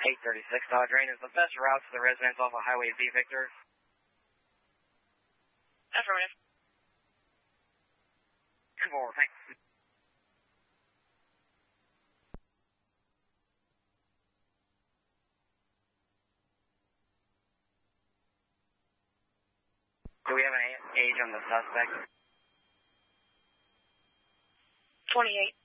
836 Dodge Rain is the best route to the residence off of Highway B, Victor. Affirmative. 2-4, thanks. Do we have an age on the suspect? 28.